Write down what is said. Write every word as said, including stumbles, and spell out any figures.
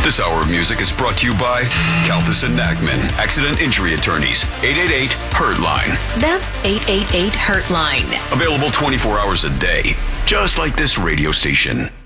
This hour of music is brought to you by Kalthus and Nagman, Accident Injury Attorneys, eight eight eight, hurt line. That's eight eight eight, hurt line. Available twenty-four hours a day, just like this radio station.